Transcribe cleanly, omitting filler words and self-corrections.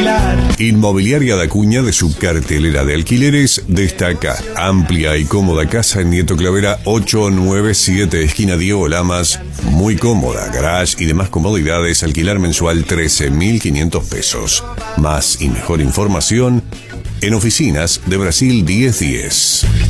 alquilar. Inmobiliaria da Acuña, de su cartelera de alquileres, destaca amplia y cómoda casa en Nieto Clavera 897, esquina Diego Lamas. Muy cómoda, garage y demás comodidades. Alquilar mensual 13.500 pesos. Más y mejor información en Oficinas de Brasil 1010.